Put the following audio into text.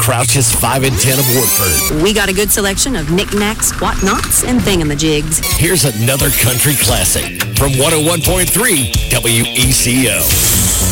Crouch's 5 and 10 of Woodford. We got a good selection of knickknacks, whatnots, and thingamajigs. Here's another country classic from 101.3 WECO.